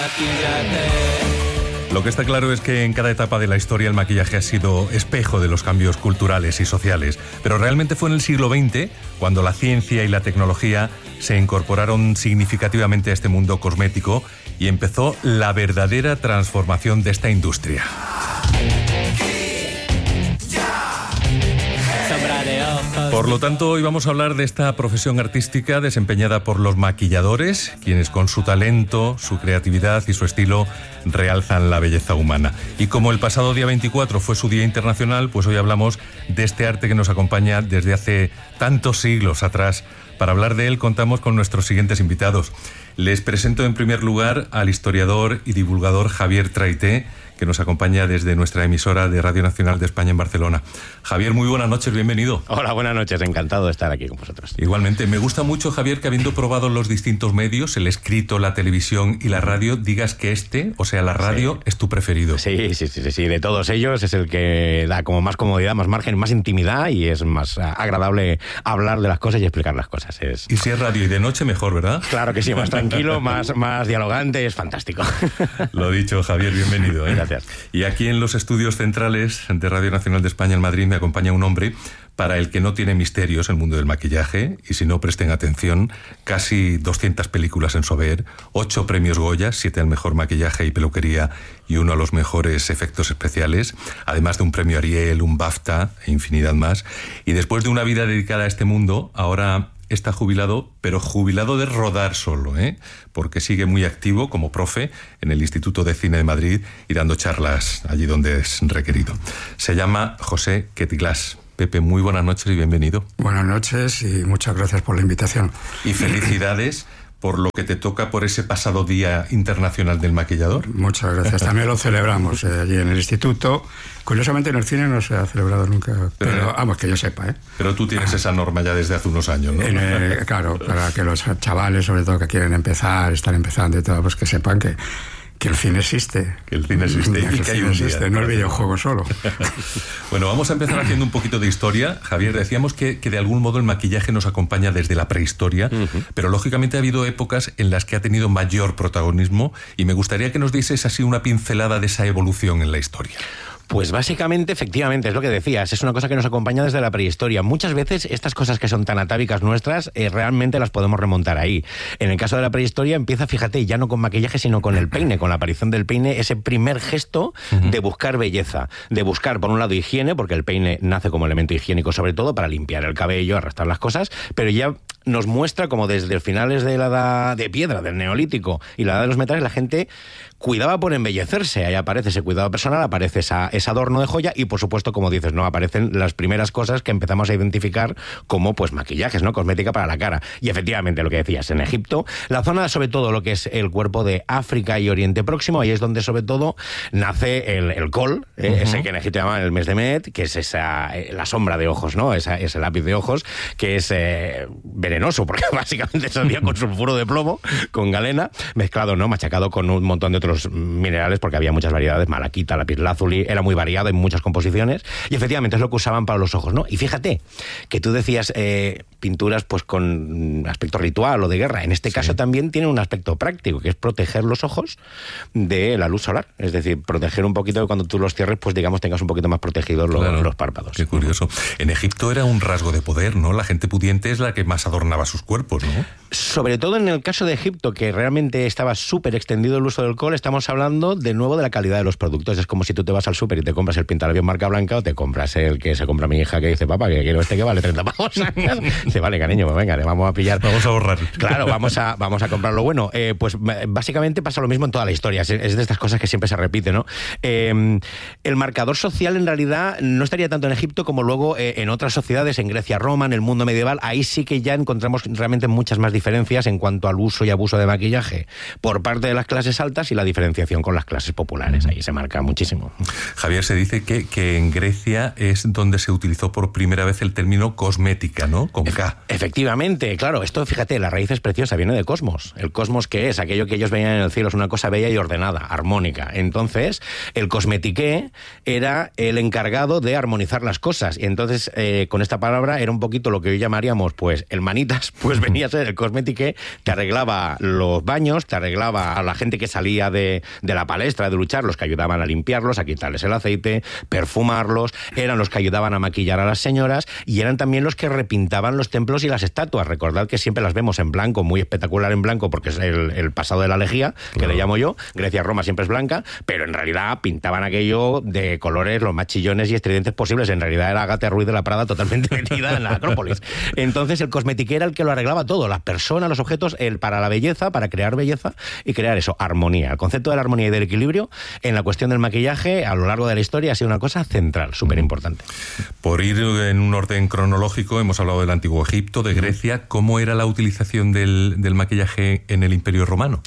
Lo que está claro es que en cada etapa de la historia el maquillaje ha sido espejo de los cambios culturales y sociales, pero realmente fue en el siglo XX cuando la ciencia y la tecnología se incorporaron significativamente a este mundo cosmético y empezó la verdadera transformación de esta industria. Por lo tanto, hoy vamos a hablar de esta profesión artística desempeñada por los maquilladores, quienes con su talento, su creatividad y su estilo realzan la belleza humana. Y como el pasado día 24 fue su Día Internacional, pues hoy hablamos de este arte que nos acompaña desde hace tantos siglos atrás. Para hablar de él contamos con nuestros siguientes invitados. Les presento en primer lugar al historiador y divulgador Javier Traité, que nos acompaña desde nuestra emisora de Radio Nacional de España en Barcelona. Javier, muy buenas noches, bienvenido. Hola, buenas noches, encantado de estar aquí con vosotros. Igualmente, me gusta mucho, Javier, que habiendo probado los distintos medios, el escrito, la televisión y la radio, digas que la radio, es tu preferido. Sí, de todos ellos es el que da como más comodidad, más margen, más intimidad y es más agradable hablar de las cosas y explicar las cosas. Y si es radio y de noche, mejor, ¿verdad? Claro que sí, más tranquilo, más dialogante, es fantástico. Lo dicho, Javier, bienvenido. Gracias. Y aquí en los estudios centrales de Radio Nacional de España en Madrid me acompaña un hombre para el que no tiene misterios el mundo del maquillaje, y si no presten atención, casi 200 películas en su haber, 8 premios Goya, 7 al mejor maquillaje y peluquería y 1 a los mejores efectos especiales, además de un premio Ariel, un BAFTA e infinidad más. Y después de una vida dedicada a este mundo, ahora está jubilado, pero jubilado de rodar solo, porque sigue muy activo como profe en el Instituto de Cine de Madrid y dando charlas allí donde es requerido. Se llama José Quetglas. Pepe, muy buenas noches y bienvenido. Buenas noches y muchas gracias por la invitación. Y felicidades por lo que te toca por ese pasado Día Internacional del Maquillador. Muchas gracias. También lo celebramos allí en el instituto. Curiosamente en el cine no se ha celebrado nunca, pero vamos, que yo sepa. Pero tú tienes esa norma ya desde hace unos años, ¿no? Claro, para que los chavales, sobre todo que quieren empezar, están empezando y todo, pues que sepan que el cine existe. Que el cine existe y que hay un día. No el videojuego solo. Bueno, vamos a empezar haciendo un poquito de historia. Javier, decíamos que de algún modo el maquillaje nos acompaña desde la prehistoria, pero lógicamente ha habido épocas en las que ha tenido mayor protagonismo y me gustaría que nos dieses así una pincelada de esa evolución en la historia. Pues básicamente, efectivamente, es lo que decías, es una cosa que nos acompaña desde la prehistoria. Muchas veces estas cosas que son tan atávicas nuestras, realmente las podemos remontar ahí. En el caso de la prehistoria empieza, fíjate, ya no con maquillaje, sino con el peine, con la aparición del peine, ese primer gesto de buscar belleza, de buscar, por un lado, higiene, porque el peine nace como elemento higiénico, sobre todo para limpiar el cabello, arrastrar las cosas, pero ya nos muestra como desde finales de la edad de piedra, del neolítico y la edad de los metales, la gente cuidaba por embellecerse. Ahí aparece ese cuidado personal, aparece ese adorno de joya y, por supuesto, como dices, no aparecen las primeras cosas que empezamos a identificar como pues maquillajes, ¿no? Cosmética para la cara. Y efectivamente, lo que decías, en Egipto, la zona sobre todo lo que es el cuerpo de África y Oriente Próximo, ahí es donde sobre todo nace el col, ese que en Egipto llaman el mes de Met, que es la sombra de ojos, ¿no? Ese lápiz de ojos que es venenoso, porque básicamente se hacía con sulfuro de plomo, con galena, mezclado, ¿no? Machacado con un montón de otros minerales, porque había muchas variedades, malaquita, lapislázuli, era muy variado en muchas composiciones, y efectivamente es lo que usaban para los ojos, ¿no? Y fíjate, que tú decías pinturas pues con aspecto ritual o de guerra, en este caso también tiene un aspecto práctico, que es proteger los ojos de la luz solar, es decir, proteger un poquito que cuando tú los cierres, pues digamos tengas un poquito más protegidos los párpados. Qué curioso. En Egipto era un rasgo de poder, ¿no? La gente pudiente es la que más adornaba sus cuerpos, ¿no? Sobre todo en el caso de Egipto, que realmente estaba súper extendido el uso del col, estamos hablando de nuevo de la calidad de los productos. Es como si tú te vas al súper y te compras el pintalabios marca blanca o te compras el que se compra mi hija que dice, papá, que quiero que vale 30 pavos. Dice, vale, cariño, pues venga, le vamos a pillar. Vamos a ahorrar. Claro, vamos a comprar lo bueno. Pues básicamente pasa lo mismo en toda la historia. Es de estas cosas que siempre se repite, ¿no? El marcador social en realidad no estaría tanto en Egipto como luego en otras sociedades, en Grecia, Roma, en el mundo medieval. Ahí sí que ya encontramos realmente muchas más diferencias en cuanto al uso y abuso de maquillaje por parte de las clases altas y la diferenciación con las clases populares. Ahí se marca muchísimo. Javier, se dice que en Grecia es donde se utilizó por primera vez el término cosmética, ¿no? Con K. Efectivamente, claro. Esto, fíjate, la raíz es preciosa, viene de cosmos. El cosmos, ¿qué es? Aquello que ellos veían en el cielo, es una cosa bella y ordenada, armónica. Entonces, el cosmetiqué era el encargado de armonizar las cosas. Y entonces, con esta palabra, era un poquito lo que hoy llamaríamos, pues, el manitas, pues venía a ser el cosmetiqué. Cosmetique te arreglaba los baños, te arreglaba a la gente que salía de la palestra de luchar, los que ayudaban a limpiarlos, a quitarles el aceite, perfumarlos, eran los que ayudaban a maquillar a las señoras y eran también los que repintaban los templos y las estatuas. Recordad que siempre las vemos en blanco, muy espectacular en blanco, porque es el pasado de la lejía, que le llamo yo. Grecia-Roma siempre es blanca, pero en realidad pintaban aquello de colores los más chillones y estridentes posibles. En realidad era Agatha Ruiz de la Prada totalmente metida en la Acrópolis. Entonces el Cosmetique era el que lo arreglaba todo, las personas, los objetos, para la belleza, para crear belleza y crear eso, armonía. El concepto de la armonía y del equilibrio en la cuestión del maquillaje a lo largo de la historia ha sido una cosa central, súper importante. Por ir en un orden cronológico, hemos hablado del Antiguo Egipto, de Grecia. ¿Cómo era la utilización del maquillaje en el Imperio Romano?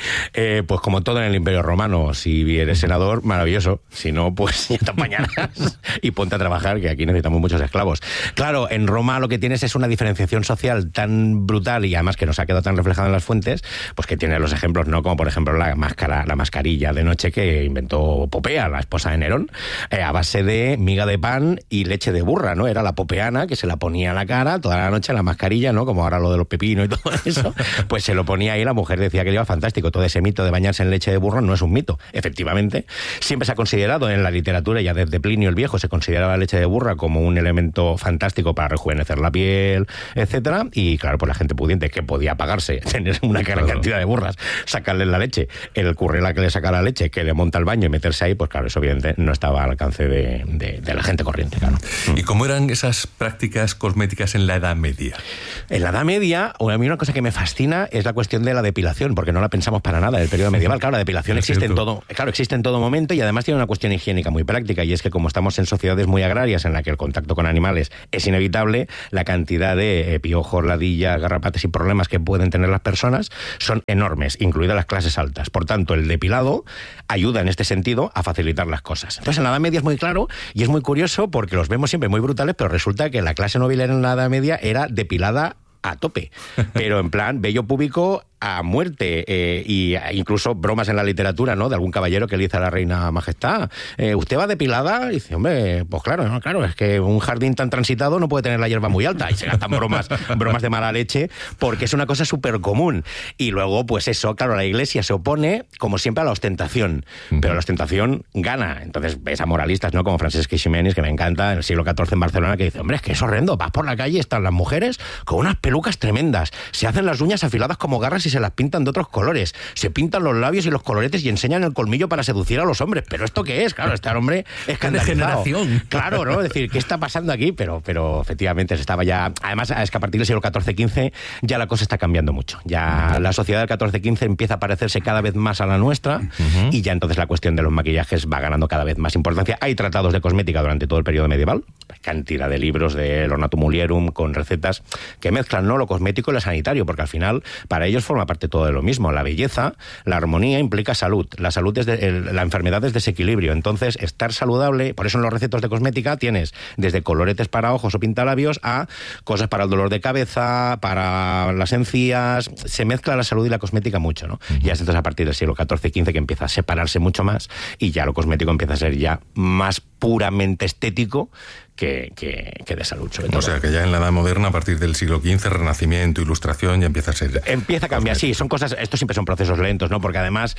Pues como todo en el Imperio Romano, si eres senador, maravilloso. Si no, pues ya te apañarás y ponte a trabajar, que aquí necesitamos muchos esclavos. Claro, en Roma lo que tienes es una diferenciación social tan brutal y además que nos ha quedado tan reflejada en las fuentes, pues que tiene los ejemplos, ¿no? Como por ejemplo la mascarilla de noche que inventó Popea, la esposa de Nerón, a base de miga de pan y leche de burra, ¿no? Era la popeana que se la ponía a la cara toda la noche, la mascarilla, ¿no? Como ahora lo de los pepinos y todo eso, pues se lo ponía ahí, la mujer decía que le iba fantástico. Todo ese mito de bañarse en leche de burro no es un mito, efectivamente. Siempre se ha considerado en la literatura, ya desde Plinio el Viejo, se consideraba la leche de burra como un elemento fantástico para rejuvenecer la piel, etcétera, y claro, pues la gente pudiente que podía pagarse tener una gran cantidad de burras, sacarle la leche, el currela que le saca la leche, que le monta el baño y meterse ahí, pues claro, eso evidentemente no estaba al alcance de la gente corriente, claro. ¿Y cómo eran esas prácticas cosméticas en la Edad Media? En la Edad Media, a mí una cosa que me fascina es la cuestión de la depilación, porque no la pensamos para nada en el periodo medieval. Claro, la depilación existe en todo momento y además tiene una cuestión higiénica muy práctica, y es que como estamos en sociedades muy agrarias en la que el contacto con animales es inevitable, la cantidad de piojos, ladillas, garrapatas y problemas que pueden tener las personas son enormes, incluidas las clases altas. Por tanto, el depilado ayuda en este sentido a facilitar las cosas. Entonces, en la Edad Media es muy claro y es muy curioso porque los vemos siempre muy brutales, pero resulta que la clase nobiliaria en la Edad Media era depilada a tope, pero en plan vello púbico a muerte, y incluso bromas en la literatura, ¿no? De algún caballero que le dice a la reina majestad, ¿usted va depilada? Y dice, hombre, pues claro, ¿no? Claro, es que un jardín tan transitado no puede tener la hierba muy alta, y se gastan bromas de mala leche, porque es una cosa súper común. Y luego, pues eso, claro, la Iglesia se opone, como siempre, a la ostentación, pero la ostentación gana. Entonces ves a moralistas, ¿no? Como Francesc Eiximenis, que me encanta, en el siglo XIV en Barcelona, que dice, hombre, es que es horrendo, vas por la calle y están las mujeres con unas pelucas tremendas, se hacen las uñas afiladas como garras y se las pintan de otros colores, se pintan los labios y los coloretes y enseñan el colmillo para seducir a los hombres. ¿Pero esto qué es? Claro, este hombre escandalizado. Claro, ¿no? Es decir, ¿qué está pasando aquí? Pero efectivamente se estaba ya... Además, es que a partir del siglo XIV-XV ya la cosa está cambiando mucho. Ya la sociedad del XIV-XV empieza a parecerse cada vez más a la nuestra, y ya entonces la cuestión de los maquillajes va ganando cada vez más importancia. Hay tratados de cosmética durante todo el periodo medieval, cantidad de libros de Ornatum Mulierum con recetas que mezclan, ¿no?, lo cosmético y lo sanitario, porque al final para ellos forma parte todo de lo mismo. La belleza, la armonía implica salud. La salud es la enfermedad es desequilibrio. Entonces, estar saludable, por eso en los recetos de cosmética tienes desde coloretes para ojos o pintalabios a cosas para el dolor de cabeza, para las encías. Se mezcla la salud y la cosmética mucho, ¿no? Y es entonces a partir del siglo XIV-XV que empieza a separarse mucho más y ya lo cosmético empieza a ser ya más puramente estético que de salud, sobre todo. O sea, que ya en la Edad Moderna, a partir del siglo XV, Renacimiento, Ilustración, ya empieza a ser... Empieza a cambiar, sí, son cosas... Estos siempre son procesos lentos, ¿no? Porque además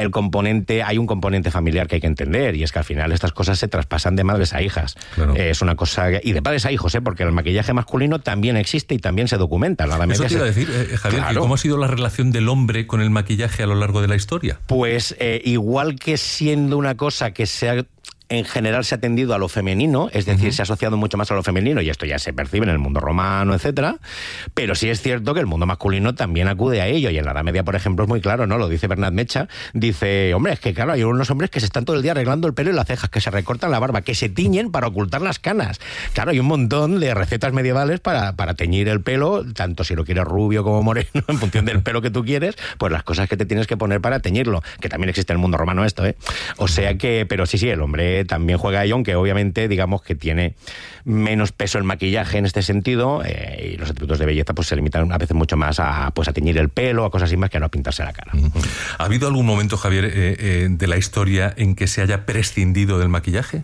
hay un componente familiar que hay que entender, y es que al final estas cosas se traspasan de madres a hijas. Claro. Es una cosa... Y de padres a hijos, porque el maquillaje masculino también existe y también se documenta. Eso te iba a decir, Javier, claro. ¿Cómo ha sido la relación del hombre con el maquillaje a lo largo de la historia? Pues igual que siendo una cosa que en general se ha tendido a lo femenino, es decir, se ha asociado mucho más a lo femenino, y esto ya se percibe en el mundo romano, etcétera, pero sí es cierto que el mundo masculino también acude a ello, y en la Edad Media, por ejemplo, es muy claro, ¿no? Lo dice Bernat Mecha, dice, hombre, es que claro, hay unos hombres que se están todo el día arreglando el pelo y las cejas, que se recortan la barba, que se tiñen para ocultar las canas. Claro, hay un montón de recetas medievales para teñir el pelo, tanto si lo quieres rubio como moreno, en función del pelo que tú quieres, pues las cosas que te tienes que poner para teñirlo, que también existe en el mundo romano esto, ¿eh? O sea que, pero sí, el hombre también juega ahí, aunque obviamente digamos que tiene menos peso el maquillaje en este sentido, y los atributos de belleza pues se limitan a veces mucho más a teñir el pelo, a cosas así más que a no pintarse la cara. ¿Ha habido algún momento, Javier, de la historia en que se haya prescindido del maquillaje?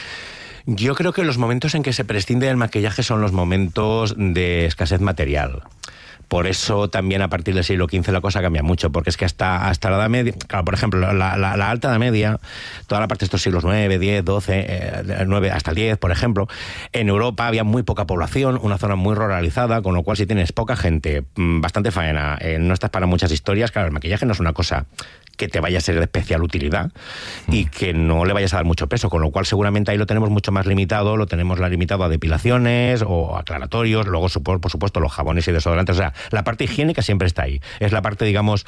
Yo creo que los momentos en que se prescinde del maquillaje son los momentos de escasez material. Por eso también a partir del siglo XV la cosa cambia mucho, porque es que hasta la Edad Media, claro, por ejemplo, la Alta Edad Media, toda la parte de estos siglos IX, X, XII, 9 hasta el 10, por ejemplo, en Europa había muy poca población, una zona muy ruralizada, con lo cual si tienes poca gente, bastante faena, no estás para muchas historias, claro, el maquillaje no es una cosa que te vaya a ser de especial utilidad y que no le vayas a dar mucho peso, con lo cual seguramente ahí lo tenemos mucho más limitado, lo tenemos limitado a depilaciones o aclaratorios, luego por supuesto los jabones y desodorantes, o sea, la parte higiénica siempre está ahí, es la parte, digamos,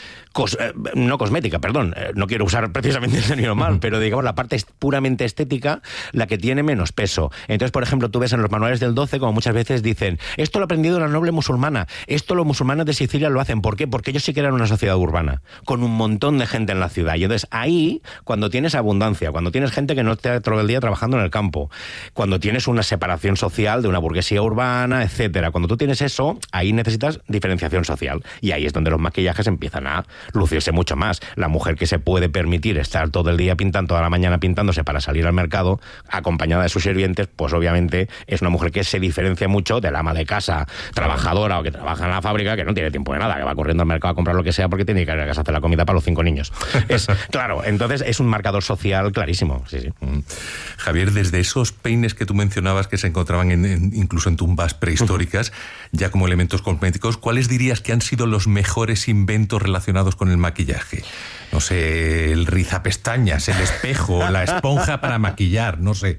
no cosmética, perdón, no quiero usar precisamente el término mal, pero digamos la parte puramente estética, la que tiene menos peso. Entonces, por ejemplo, tú ves en los manuales del 12, como muchas veces dicen, esto lo ha aprendido la noble musulmana, esto los musulmanes de Sicilia lo hacen. ¿Por qué? Porque ellos sí que eran una sociedad urbana, con un montón de gente en la ciudad. Y entonces ahí, cuando tienes abundancia, cuando tienes gente que no está todo el día trabajando en el campo, cuando tienes una separación social de una burguesía urbana, etcétera, cuando tú tienes eso, ahí necesitas diferenciación social. Y ahí es donde los maquillajes empiezan a lucirse mucho más. La mujer que se puede permitir estar todo el día pintando, toda la mañana pintándose para salir al mercado, acompañada de sus sirvientes, pues obviamente es una mujer que se diferencia mucho del ama de casa, trabajadora o que trabaja en la fábrica, que no tiene tiempo de nada, que va corriendo al mercado a comprar lo que sea porque tiene que ir a casa a hacer la comida para los 5 niños. Claro, entonces es un marcador social clarísimo. Sí, sí. Javier, desde esos peines que tú mencionabas que se encontraban incluso en tumbas prehistóricas, ya como elementos cosméticos, ¿cuáles dirías que han sido los mejores inventos relacionados con el maquillaje? No sé, el rizapestañas, el espejo, la esponja para maquillar, no sé.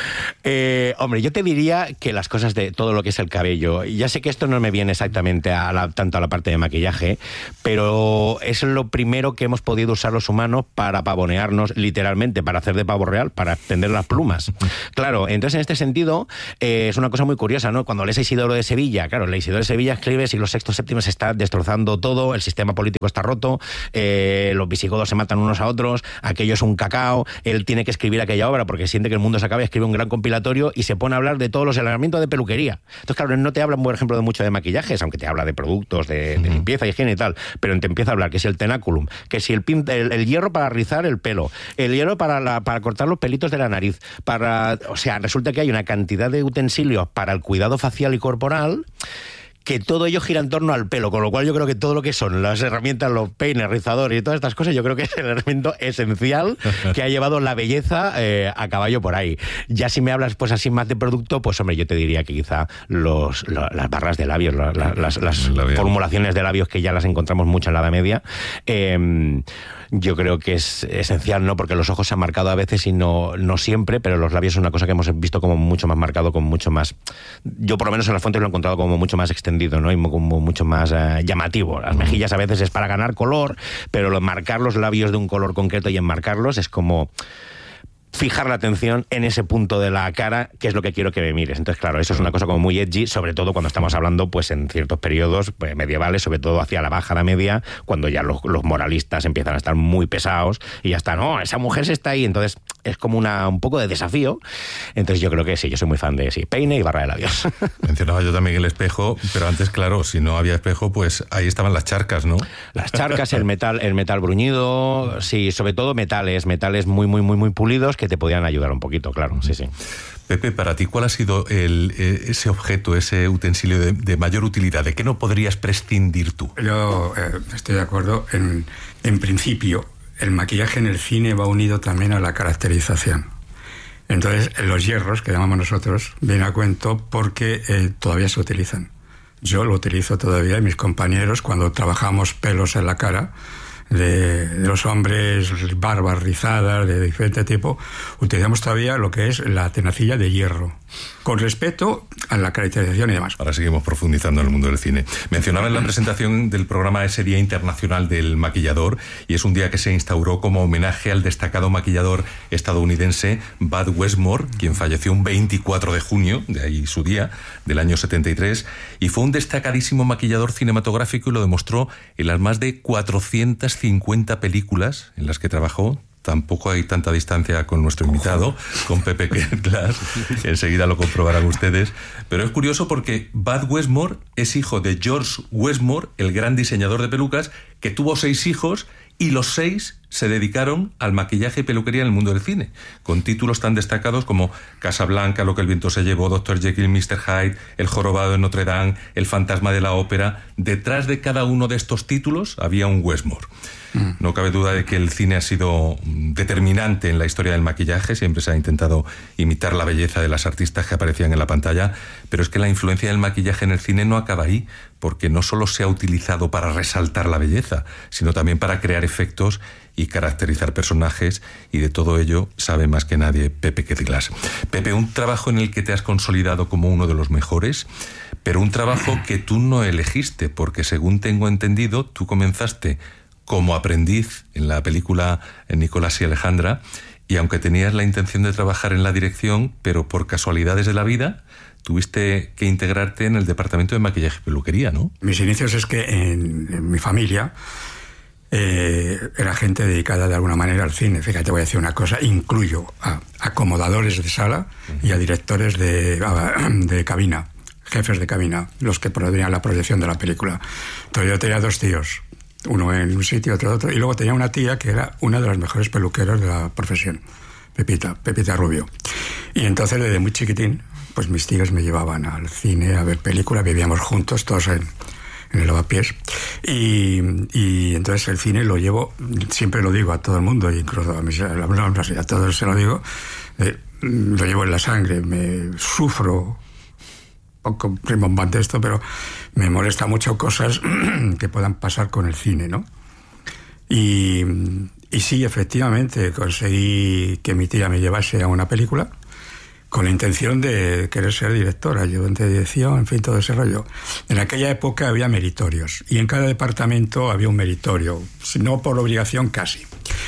Hombre, yo te diría que las cosas de todo lo que es el cabello, ya sé que esto no me viene exactamente tanto a la parte de maquillaje, pero es lo primero que hemos podido usar los humanos para pavonearnos, literalmente, para hacer de pavo real, para extender las plumas. Claro, entonces en este sentido es una cosa muy curiosa, ¿no? Cuando lees a Isidoro de Sevilla, claro, el Isidoro de Sevilla escribe siglo VI, VII se está destrozando todo, el sistema político está roto, los visigodos se matan unos a otros, aquello es un cacao, él tiene que escribir aquella obra porque siente que el mundo se acaba y escribe un gran compilatorio y se pone a hablar de todos los elementos de peluquería. Entonces, claro, él no te habla, por ejemplo, de mucho de maquillajes, aunque te habla de productos, de limpieza, higiene y tal, pero te empieza a hablar que si el tenáculum, que si el hierro para rizar el pelo, el hierro para cortar los pelitos de la nariz, o sea, resulta que hay una cantidad de utensilios para el cuidado facial y corporal que todo ello gira en torno al pelo, con lo cual yo creo que todo lo que son las herramientas, los peines, rizadores y todas estas cosas, yo creo que es el elemento esencial que ha llevado la belleza a caballo por ahí. Ya si me hablas pues así más de producto, pues hombre, yo te diría que quizá las barras de labios, las formulaciones de labios que ya las encontramos mucho en la Edad Media, yo creo que es esencial, ¿no? Porque los ojos se han marcado a veces y no siempre, pero los labios es una cosa que hemos visto como mucho más marcado, con mucho más... Yo por lo menos en las fuentes lo he encontrado como mucho más extendido, ¿no? Y como mucho más llamativo. Las mejillas a veces es para ganar color, pero marcar los labios de un color concreto y enmarcarlos es como fijar la atención en ese punto de la cara, que es lo que quiero que me mires. Entonces, claro, eso es una cosa como muy edgy, sobre todo cuando estamos hablando pues en ciertos periodos medievales, sobre todo hacia la Baja Edad Media, cuando ya los moralistas empiezan a estar muy pesados y ya está, no, esa mujer se está ahí. Entonces, es como un poco de desafío. Entonces, yo creo que sí, yo soy muy fan de peine y barra de labios. Mencionaba yo también el espejo, pero antes, claro, si no había espejo, pues ahí estaban las charcas, ¿no? Las charcas, el metal bruñido, sí, sobre todo metales muy, muy, muy, muy pulidos que te podían ayudar un poquito, claro, sí, sí. Pepe, para ti, ¿cuál ha sido ese objeto, ese utensilio de mayor utilidad? ¿De qué no podrías prescindir tú? Yo estoy de acuerdo. En principio, el maquillaje en el cine va unido también a la caracterización. Entonces, los hierros, que llamamos nosotros, vienen a cuento porque todavía se utilizan. Yo lo utilizo todavía, y mis compañeros, cuando trabajamos pelos en la cara, de los hombres, barbas rizadas de diferente tipo, utilizamos todavía lo que es la tenacilla de hierro, con respeto a la caracterización y demás. Ahora seguimos profundizando en el mundo del cine. Mencionaba en la presentación del programa ese Día Internacional del Maquillador, y es un día que se instauró como homenaje al destacado maquillador estadounidense Bud Westmore, quien falleció un 24 de junio, de ahí su día, del año 73, y fue un destacadísimo maquillador cinematográfico y lo demostró en las más de 450 películas en las que trabajó. Tampoco hay tanta distancia con nuestro invitado, con Pepe Kerklas. Enseguida lo comprobarán ustedes. Pero es curioso porque Bud Westmore es hijo de George Westmore, el gran diseñador de pelucas, que tuvo 6 hijos y los 6 se dedicaron al maquillaje y peluquería en el mundo del cine, con títulos tan destacados como Casablanca, Lo que el viento se llevó, Dr. Jekyll y Mr. Hyde, El jorobado de Notre Dame, El fantasma de la ópera. Detrás de cada uno de estos títulos había un Westmore. No cabe duda de que el cine ha sido determinante en la historia del maquillaje. Siempre se ha intentado imitar la belleza de las artistas que aparecían en la pantalla, pero es que la influencia del maquillaje en el cine no acaba ahí, porque no solo se ha utilizado para resaltar la belleza, sino también para crear efectos y caracterizar personajes, y de todo ello sabe más que nadie Pepe Quetglas. Pepe, un trabajo en el que te has consolidado como uno de los mejores, pero un trabajo que tú no elegiste, porque según tengo entendido, tú comenzaste como aprendiz en la película Nicolás y Alejandra, y aunque tenías la intención de trabajar en la dirección, pero por casualidades de la vida, tuviste que integrarte en el departamento de maquillaje y peluquería, ¿no? Mis inicios es que en mi familia era gente dedicada de alguna manera al cine. Fíjate, voy a decir una cosa, incluyo a acomodadores de sala y a directores de cabina, jefes de cabina, los que proveían la proyección de la película. Entonces yo tenía 2 tíos, uno en un sitio, otro en otro, y luego tenía una tía que era una de las mejores peluqueras de la profesión, Pepita Rubio. Y entonces desde muy chiquitín, pues mis tíos me llevaban al cine a ver películas, vivíamos juntos todos en el lavapiés, y entonces el cine lo llevo, siempre lo digo a todo el mundo, incluso a mis alumnos, a todos se lo digo, lo llevo en la sangre, me sufro, poco rimbombante esto, pero me molesta mucho cosas que puedan pasar con el cine, ¿no? Y sí, efectivamente, conseguí que mi tía me llevase a una película con la intención de querer ser directora, ayudante de dirección, en fin, todo ese rollo. En aquella época había meritorios, y en cada departamento había un meritorio, no por obligación, casi.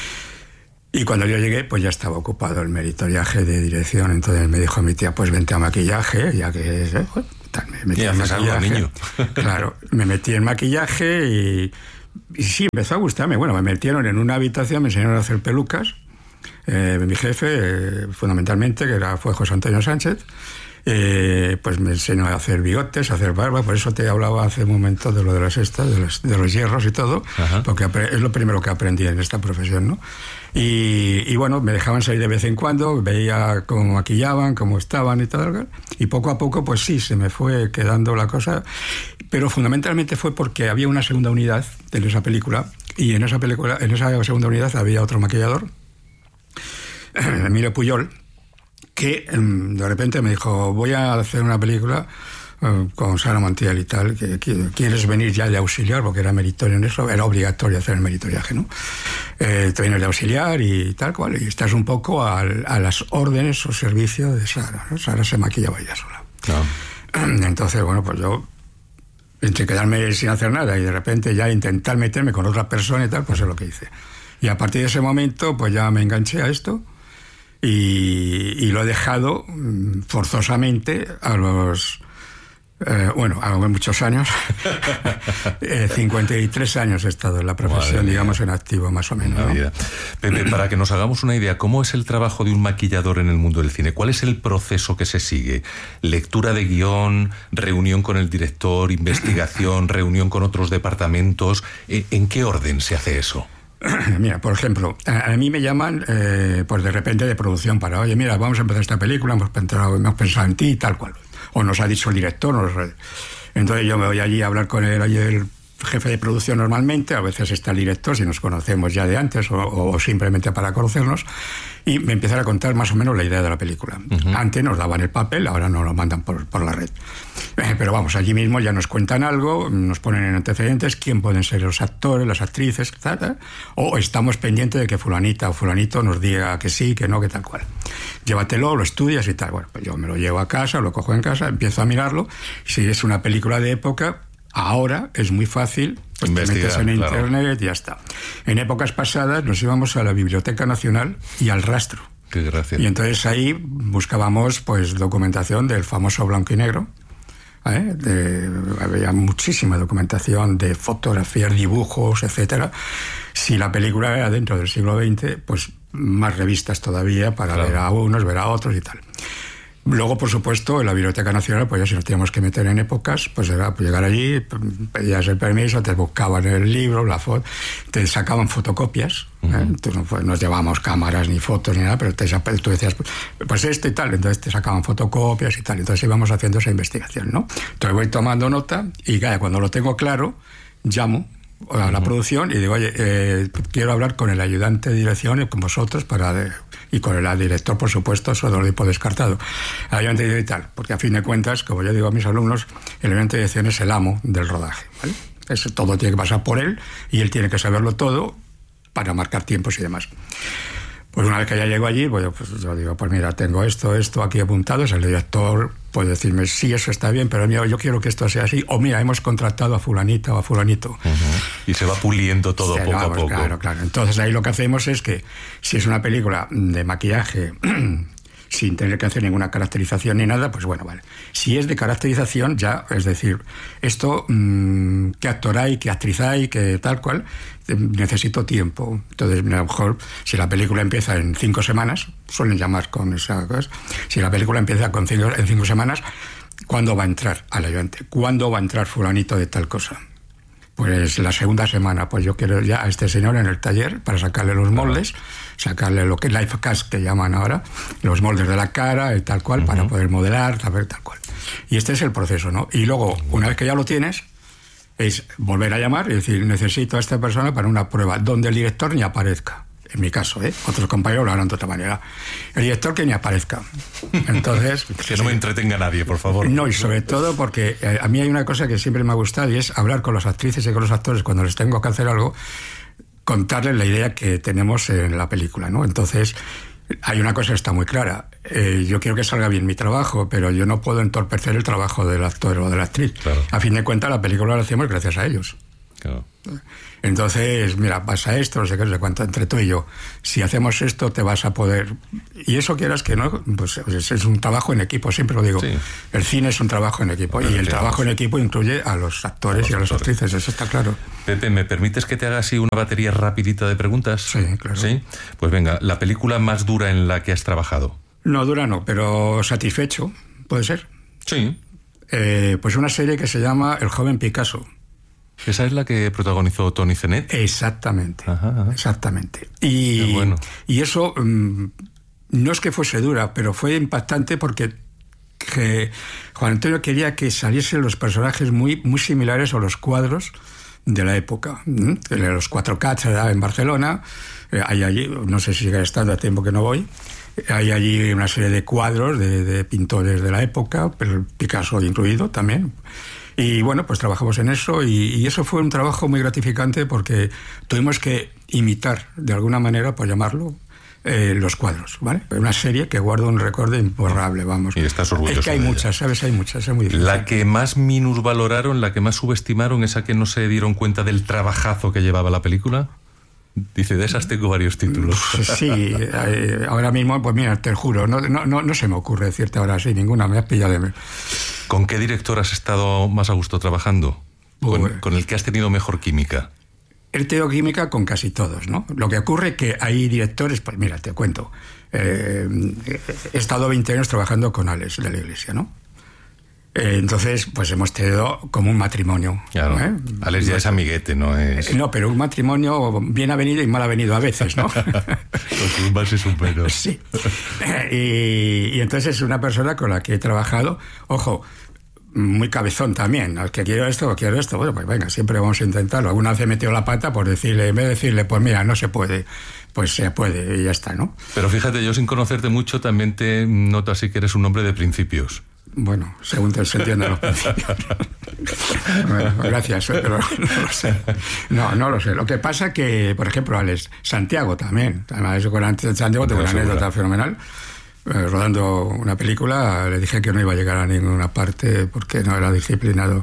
Y cuando yo llegué, pues ya estaba ocupado el meritoriaje de dirección. Entonces me dijo mi tía, pues vente a maquillaje, ya que me metí en maquillaje. Niño. Claro, me metí en maquillaje y sí, empezó a gustarme. Bueno, me metieron en una habitación, me enseñaron a hacer pelucas. Mi jefe, fundamentalmente, fue José Antonio Sánchez, pues me enseñó a hacer bigotes, a hacer barba. Por eso te hablaba hace un momento de lo de las de los hierros y todo. Ajá. Porque es lo primero que aprendí en esta profesión, ¿no? Y bueno, me dejaban salir de vez en cuando, veía cómo maquillaban, cómo estaban y todo. Y poco a poco, pues sí, se me fue quedando la cosa. Pero fundamentalmente fue porque había una segunda unidad de esa película, y en esa segunda unidad había otro maquillador, Emilio Puyol, que de repente me dijo, voy a hacer una película con Sara Montiel y tal, que quieres venir ya de auxiliar, porque era meritorio en eso, era obligatorio hacer el meritoriaje, ¿no? Te vienes de auxiliar y tal cual, y estás un poco a las órdenes o servicio de Sara, ¿no? Sara se maquillaba ella sola. No. Entonces, bueno, pues yo, entre quedarme sin hacer nada y de repente ya intentar meterme con otra persona y tal, pues es lo que hice. Y a partir de ese momento, pues ya me enganché a esto, y lo he dejado forzosamente a los... a muchos años. 53 años he estado en la profesión, digamos, en activo, más o menos, ¿no? Pepe, para que nos hagamos una idea, ¿cómo es el trabajo de un maquillador en el mundo del cine? ¿Cuál es el proceso que se sigue? ¿Lectura de guión, reunión con el director, investigación, reunión con otros departamentos? ¿En qué orden se hace eso? Mira, por ejemplo, a mí me llaman pues de repente de producción para, oye, mira, vamos a empezar esta película, hemos pensado en ti y tal cual. O nos ha dicho el director. Entonces yo me voy allí a hablar con el jefe de producción normalmente, a veces está el director, si nos conocemos ya de antes o simplemente para conocernos, y me empiezan a contar más o menos la idea de la película. Uh-huh. Antes nos daban el papel, ahora nos lo mandan por la red. Pero vamos, allí mismo ya nos cuentan algo, nos ponen en antecedentes quién pueden ser los actores, las actrices, tal, o estamos pendientes de que fulanita o fulanito nos diga que sí, que no, que tal cual. Llévatelo, lo estudias y tal. Bueno, pues yo me lo llevo a casa, lo cojo en casa, empiezo a mirarlo. Si es una película de época, ahora es muy fácil, pues te metes en internet y ya está. En épocas pasadas nos íbamos a la Biblioteca Nacional y al Rastro. Qué gracia. Y entonces ahí buscábamos pues documentación del famoso blanco y negro. Había muchísima documentación de fotografías, dibujos, etcétera. Si la película era dentro del siglo XX, pues más revistas todavía para ver a unos, ver a otros y tal. Luego, por supuesto, en la Biblioteca Nacional, pues ya si nos teníamos que meter en épocas, pues era pues llegar allí, pedías el permiso, te buscaban el libro, la foto, te sacaban fotocopias. Entonces, pues, no llevábamos cámaras ni fotos ni nada, pero tú decías, pues esto y tal, entonces te sacaban fotocopias y tal, entonces íbamos haciendo esa investigación, ¿no? Entonces voy tomando nota y cuando lo tengo claro, llamo a la producción y digo, oye, quiero hablar con el ayudante de dirección y con vosotros y con el director, por supuesto, eso lo tipo descartado. El ayudante de dirección y tal, porque a fin de cuentas, como yo digo a mis alumnos, el ayudante de dirección es el amo del rodaje, ¿vale? Eso todo tiene que pasar por él y él tiene que saberlo todo para marcar tiempos y demás. Pues una vez que ya llego allí, pues yo digo, pues mira, tengo esto aquí apuntado, el director puede decirme, sí, eso está bien, pero mira, yo quiero que esto sea así, o mira, hemos contratado a fulanita o a fulanito. Y se va puliendo todo poco a poco. Claro. Entonces ahí lo que hacemos es que, si es una película de maquillaje sin tener que hacer ninguna caracterización ni nada, pues bueno, vale. Si es de caracterización, ya, es decir, esto, qué actor hay, qué actriz hay, qué tal cual, necesito tiempo. Entonces, a lo mejor, si la película empieza en 5 semanas, suelen llamar con esa cosa, si la película empieza en 5 semanas, ¿cuándo va a entrar al ayudante? ¿Cuándo va a entrar fulanito de tal cosa? Pues la segunda semana, pues yo quiero ya a este señor en el taller para sacarle los moldes, sacarle lo que es life cast que llaman ahora, los moldes de la cara y tal cual, para poder modelar, saber tal cual. Y este es el proceso, ¿no? Y luego, una vez que ya lo tienes, es volver a llamar y decir, necesito a esta persona para una prueba donde el director ni aparezca. En mi caso, otros compañeros lo harán de otra manera. El director que ni aparezca. Entonces, que no me entretenga nadie, por favor. No, y sobre todo porque a mí hay una cosa que siempre me ha gustado y es hablar con las actrices y con los actores cuando les tengo que hacer algo, contarles la idea que tenemos en la película, ¿no? Entonces, hay una cosa que está muy clara. Yo quiero que salga bien mi trabajo, pero yo no puedo entorpecer el trabajo del actor o de la actriz. Claro. A fin de cuentas, la película la hacemos gracias a ellos. Claro. Entonces, mira, pasa esto, no sé qué, no sé cuánto, entre tú y yo, si hacemos esto te vas a poder, y eso quieras que no, pues es un trabajo en equipo, siempre lo digo. Sí. El cine es un trabajo en equipo, y el trabajo en equipo incluye a los actores y a las actrices, eso está claro. Pepe, ¿me permites que te haga así una batería rapidita de preguntas? Sí, claro. ¿Sí? Pues venga, ¿la película más dura en la que has trabajado? No, dura no, pero satisfecho, ¿puede ser? Sí. Pues una serie que se llama El joven Picasso. ¿Esa es la que protagonizó Tony Zenet? Exactamente, exactamente. Bueno. Y eso no es que fuese dura, pero fue impactante porque Juan Antonio quería que saliesen los personajes muy, muy similares a los cuadros de la época. Los 4K en Barcelona, hay allí, no sé si sigue estando, a tiempo que no voy, hay allí una serie de cuadros de pintores de la época, pero Picasso incluido también. Y bueno, pues trabajamos en eso y eso fue un trabajo muy gratificante porque tuvimos que imitar, de alguna manera, por llamarlo, los cuadros, ¿vale? Una serie que guardo un recuerdo imborrable, vamos. Y estás orgulloso. Es que hay muchas, ¿sabes? Hay muchas, es muy difícil. La que más minusvaloraron, la que más subestimaron, esa que no se dieron cuenta del trabajazo que llevaba la película. Dice, de esas tengo varios títulos. Sí, ahora mismo, pues mira, te juro, no se me ocurre decirte ahora sí, ninguna, me has pillado de... ¿Con qué director has estado más a gusto trabajando? ¿Con el que has tenido mejor química? He tenido química con casi todos, ¿no? Lo que ocurre es que hay directores, pues mira, te cuento, he estado 20 años trabajando con Alex de la Iglesia, ¿no? Entonces, pues hemos tenido como un matrimonio. Claro. Alex ya es amiguete, ¿no es? No, pero un matrimonio bien avenido y mal avenido a veces, ¿no? Con más y superos. Sí. Y entonces es una persona con la que he trabajado, ojo, muy cabezón también, al que quiero esto, bueno, pues venga, siempre vamos a intentarlo. Alguna vez he metido la pata por decirle, en vez de decirle, pues mira, no se puede, pues se puede y ya está, ¿no? Pero fíjate, yo sin conocerte mucho también te noto así que eres un hombre de principios. Bueno, según se entienden los principios. Bueno, gracias, pero no lo sé. No lo sé. Lo que pasa que, por ejemplo, Alex, Santiago también. Además, con Santiago tengo una anécdota fenomenal. Rodando una película, le dije que no iba a llegar a ninguna parte porque no era disciplinado.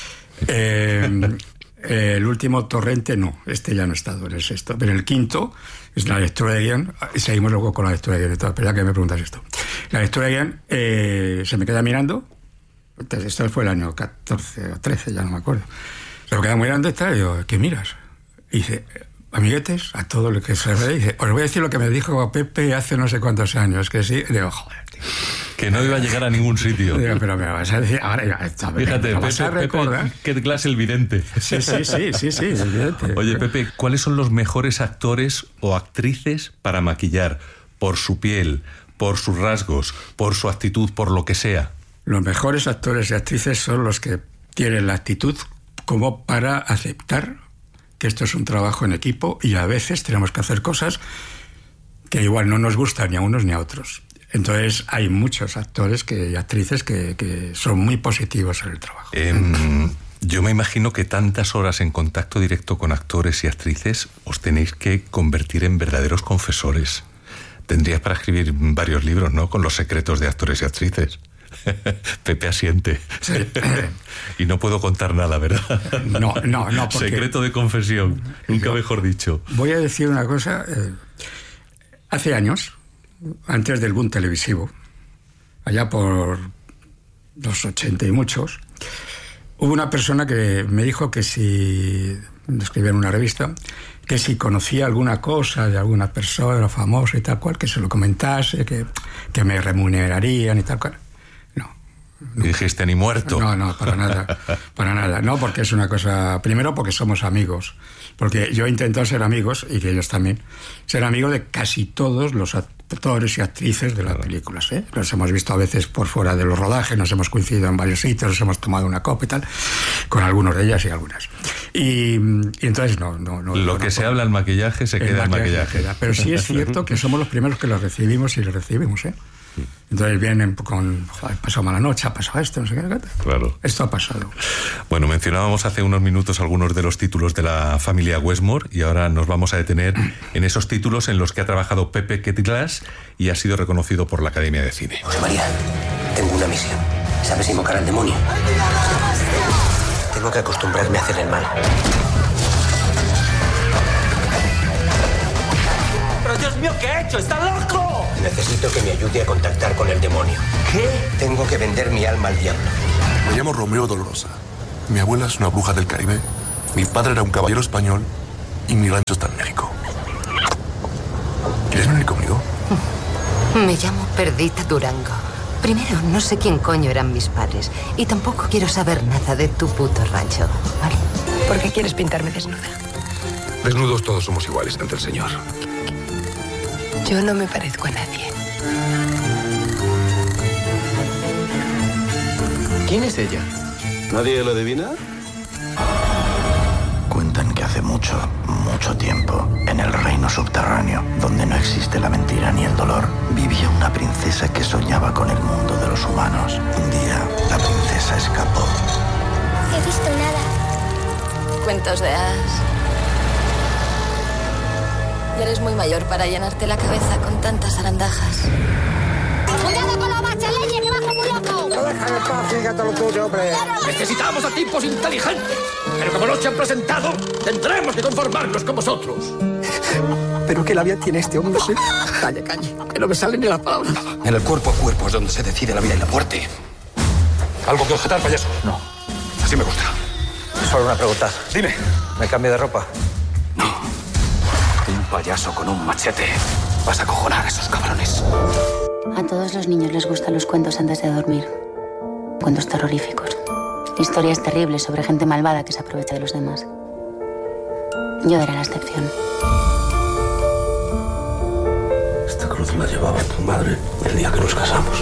El último Torrente, no. Este ya no he estado, en el sexto. Pero el quinto es la lectura de guión. Seguimos luego con la lectura de guión y todo, pero ya que me preguntas esto. La lectura de guión se me queda mirando. Esto fue el año 14 o 13, ya no me acuerdo. Se me queda mirando y tal, y digo, ¿qué miras? Y dice, amiguetes, a todo lo que se ve, dice, os voy a decir lo que me dijo Pepe hace no sé cuántos años, que sí. Y digo, joder, tío. que no iba a llegar a ningún sitio. Pero me vas a decir, ahora, fíjate, Pepe Glass el vidente. Sí, el vidente. Oye, Pepe, ¿cuáles son los mejores actores o actrices para maquillar? Por su piel, por sus rasgos, por su actitud, por lo que sea. Los mejores actores y actrices son los que tienen la actitud como para aceptar que esto es un trabajo en equipo y a veces tenemos que hacer cosas que igual no nos gustan ni a unos ni a otros. Entonces hay muchos actores y actrices que son muy positivos en el trabajo. Yo me imagino que tantas horas en contacto directo con actores y actrices os tenéis que convertir en verdaderos confesores. Tendrías para escribir varios libros, ¿no? Con los secretos de actores y actrices. Pepe asiente. Sí. Y no puedo contar nada, ¿verdad? No. Porque secreto de confesión, nunca mejor dicho. Voy a decir una cosa. Hace años, antes del boom televisivo, allá por los 80 y muchos, hubo una persona que me dijo que si, escribía en una revista, que si conocía alguna cosa de alguna persona famosa y tal cual, que se lo comentase, que me remunerarían y tal cual. No. Dijiste ni muerto. No, para nada. No, porque es una cosa... Primero porque somos amigos. Porque yo intento ser amigos, y que ellos también, ser amigos de casi todos los actores y actrices de las películas. Nos hemos visto a veces por fuera de los rodajes, nos hemos coincidido en varios sitios, nos hemos tomado una copa y tal, con algunos de ellas y algunas. Y entonces no. Lo que se habla el maquillaje se queda en maquillaje. Pero sí es cierto que somos los primeros que lo recibimos y lo recibimos, Entonces vienen con, joder, pasó mala noche, ha pasado esto, no sé qué. Claro. Esto ha pasado. Bueno, mencionábamos hace unos minutos algunos de los títulos de la familia Westmore y ahora nos vamos a detener en esos títulos en los que ha trabajado Pepe Glass y ha sido reconocido por la Academia de Cine. José María, tengo una misión. ¿Sabes invocar al demonio? Tengo que acostumbrarme a hacer el mal. ¡Pero Dios mío, qué he hecho! ¡Está loco! Necesito que me ayude a contactar con el demonio. ¿Qué? Tengo que vender mi alma al diablo. Me llamo Romeo Dolorosa. Mi abuela es una bruja del Caribe. Mi padre era un caballero español. Y mi rancho está en México. ¿Quieres venir conmigo? Me llamo Perdita Durango. Primero, no sé quién coño eran mis padres. Y tampoco quiero saber nada de tu puto rancho, ¿vale? ¿Por qué quieres pintarme desnuda? Desnudos todos somos iguales ante el Señor. Yo no me parezco a nadie. ¿Quién es ella? ¿Nadie lo adivina? Cuentan que hace mucho tiempo, en el reino subterráneo, donde no existe la mentira ni el dolor, vivía una princesa que soñaba con el mundo de los humanos. Un día, la princesa escapó. No he visto nada. Cuentos de hadas. Ya eres muy mayor para llenarte la cabeza con tantas arandajas. ¡Cuidado con la bacha, leche, que bajo muy loco! No dejan en paz, fíjate lo tuyo, hombre. Necesitamos a tipos inteligentes. Pero como no se han presentado, tendremos que conformarnos con vosotros. ¿Pero qué labia tiene este hombre? Calla, que no me sale ni la palabra. En el cuerpo a cuerpo es donde se decide la vida y la muerte. ¿Algo que objetar, payaso? No. Así me gusta. Solo una pregunta. Dime. ¿Me cambio de ropa? Un payaso con un machete. Vas a acojonar a esos cabrones. A todos los niños les gustan los cuentos antes de dormir. Cuentos terroríficos. Historias terribles sobre gente malvada que se aprovecha de los demás. Yo era la excepción. Esta cruz la llevaba tu madre el día que nos casamos.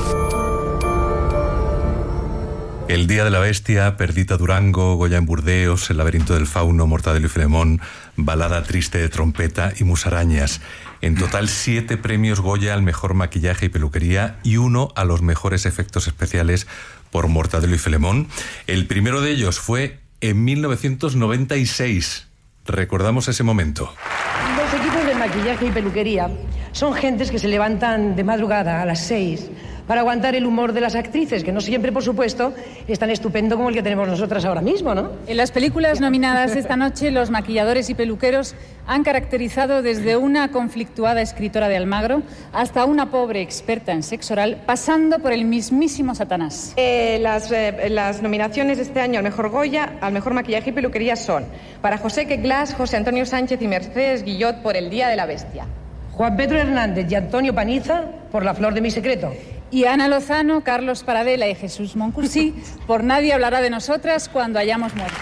El Día de la Bestia, Perdita Durango, Goya en Burdeos, El laberinto del fauno, Mortadelo y Filemón, Balada triste de trompeta y Musarañas. En total 7 premios Goya al mejor maquillaje y peluquería y 1 a los mejores efectos especiales por Mortadelo y Filemón. El primero de ellos fue en 1996. Recordamos ese momento. Los equipos de maquillaje y peluquería son gentes que se levantan de madrugada a las 6 para aguantar el humor de las actrices, que no siempre, por supuesto, es tan estupendo como el que tenemos nosotras ahora mismo, ¿no? En las películas nominadas esta noche, los maquilladores y peluqueros han caracterizado desde una conflictuada escritora de Almagro hasta una pobre experta en sexo oral, pasando por el mismísimo Satanás. Las nominaciones de este año al mejor Goya, al mejor maquillaje y peluquería son para José Glass, José Antonio Sánchez y Mercedes Guillot por El Día de la Bestia. Juan Pedro Hernández y Antonio Paniza por La flor de mi secreto. Y Ana Lozano, Carlos Paradela y Jesús Moncursí por Nadie hablará de nosotras cuando hayamos muerto.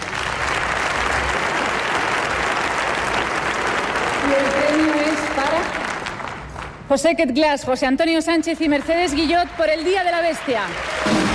Y el premio es para José Quet Glass, José Antonio Sánchez y Mercedes Guillot por El Día de la Bestia.